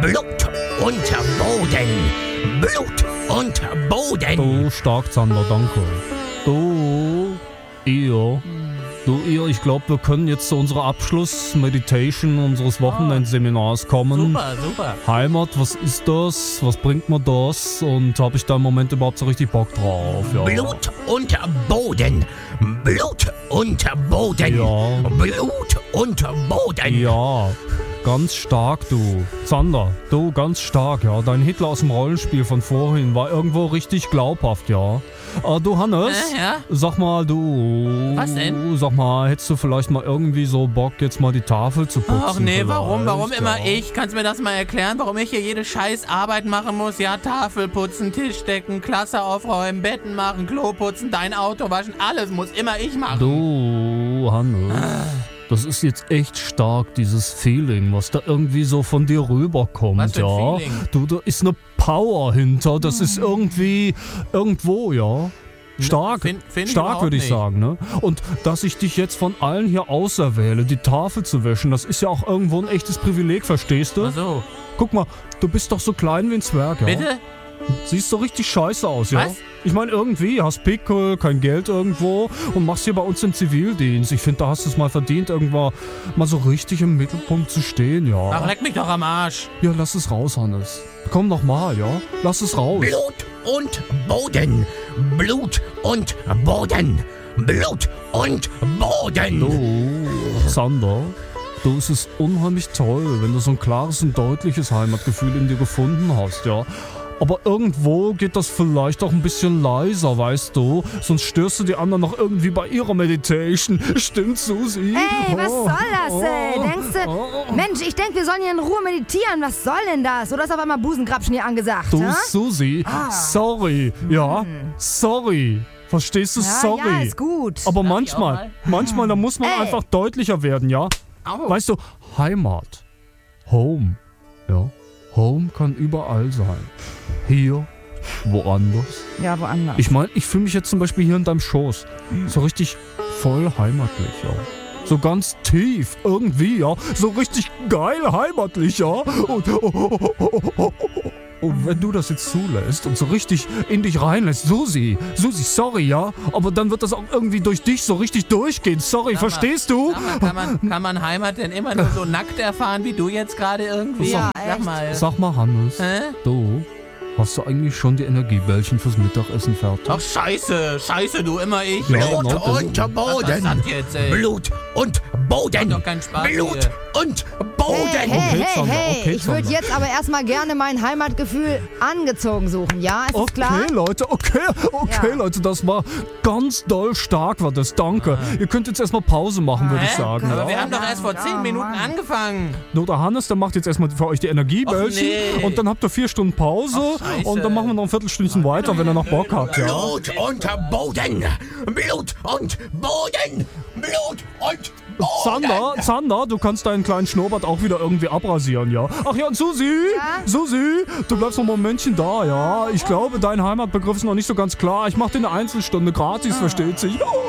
Blut und Boden. Blut und Boden. Du, stark, Zander, danke. Du, ihr, ich glaube, wir können jetzt zu unserer Abschluss-Meditation unseres Wochenendseminars kommen. Super. Heimat, was ist das? Was bringt mir das? Und habe ich da im Moment überhaupt so richtig Bock drauf? Ja. Blut und Boden. Blut und Boden. Ja. Blut und Boden. Ja, ganz stark, du. Zander, du, ganz stark, ja. Dein Hitler aus dem Rollenspiel von vorhin war irgendwo richtig glaubhaft, ja. Du, Hannes, Ja? sag mal, du... Was denn? Sag mal, hättest du vielleicht mal irgendwie so Bock, jetzt mal die Tafel zu putzen? Ach nee, warum vielleicht? immer Ja. ich? Kannst du mir das mal erklären, warum ich hier jede scheiß Arbeit machen muss? Ja, Tafel putzen, Tisch decken, Klasse aufräumen, Betten machen, Klo putzen, dein Auto waschen, alles muss immer ich machen. Du, Hannes, das ist jetzt echt stark, dieses Feeling, was da irgendwie so von dir rüberkommt, Was für ein ja. Feeling? Du, da ist eine Power hinter, das ist irgendwie, irgendwo, ja. Stark, Find ich stark überhaupt würde ich nicht. sagen, ne? Und dass ich dich jetzt von allen hier auserwähle, die Tafel zu wäschen, das ist ja auch irgendwo ein echtes Privileg, verstehst du? Ach so. Guck mal, du bist doch so klein wie ein Zwerg, ja? Bitte? Siehst so richtig scheiße aus, ja? Was? Ich meine, irgendwie, hast Pickel, kein Geld irgendwo und machst hier bei uns den Zivildienst. Ich finde, da hast du es mal verdient, irgendwann mal so richtig im Mittelpunkt zu stehen, ja. Ach, leck mich doch am Arsch. Ja, lass es raus, Hannes. Komm noch mal, ja? Lass es raus. Blut und Boden. Blut und Boden. Blut und Boden. Du, Sander, du, es ist unheimlich toll, wenn du so ein klares und deutliches Heimatgefühl in dir gefunden hast, ja. Aber irgendwo geht das vielleicht auch ein bisschen leiser, weißt du? Sonst störst du die anderen noch irgendwie bei ihrer Meditation. Stimmt's, Susi? Ey, was Oh, soll das, ey? oh, Denkst du, oh. Mensch, ich denk, wir sollen hier in Ruhe meditieren. Was soll denn das? Oder ist auf einmal Busengrabschen hier angesagt? Du, hä? Susi, sorry, ja? Sorry. Verstehst du? Ja, Sorry. ja, ist gut. Aber Darf ich auch manchmal, da muss man Ey. einfach deutlicher werden, ja? Au. Weißt du, Heimat, Home, ja? Home kann überall sein. Hier, woanders. Ja, woanders. Ich meine, ich fühle mich jetzt zum Beispiel hier in deinem Schoß. So richtig voll heimatlich, ja. So ganz tief, irgendwie, ja. So richtig geil heimatlich, ja. Und wenn du das jetzt zulässt und so richtig in dich reinlässt, Susi, sorry, ja, aber dann wird das auch irgendwie durch dich so richtig durchgehen. Sorry, Sag mal, verstehst du? Sag mal, kann man Heimat denn immer nur so nackt erfahren, wie du jetzt gerade irgendwie? Ja, Sag echt. mal. Sag mal, Hannes, Hä? du, hast du eigentlich schon die Energiebällchen fürs Mittagessen fertig? Ach, scheiße, du, immer ich. Ja, Blut genau, und Was Boden. ist das jetzt, ey? Blut und Boden. Macht doch keinen Spaß Blut hier. und Boden. Hey, Okay, Sandra, okay, ich würde Sandra. jetzt aber erstmal gerne mein Heimatgefühl angezogen suchen, ja? Ist das klar? Okay, Leute, Ja. Leute, das war ganz doll stark, war das, danke. Ihr könnt jetzt erstmal Pause machen, würde ich Hä? sagen. Aber Ja. wir haben doch erst vor 10 Minuten angefangen. Nur der Hannes, der macht jetzt erstmal für euch die Energiebällchen Och, nee. und dann habt ihr 4 Stunden Pause Ach, scheiße. und dann machen wir noch ein Viertelstündchen weiter, wenn ihr noch Bock habt, ja. Blut und Boden. Blut und Boden. Blut und Boden. Zander, du kannst deinen kleinen Schnurrbart auch wieder irgendwie abrasieren, ja. Ach ja, und Susi, du bleibst noch ein Momentchen da, ja. Ich glaube, dein Heimatbegriff ist noch nicht so ganz klar. Ich mach dir eine Einzelstunde gratis, versteht sich.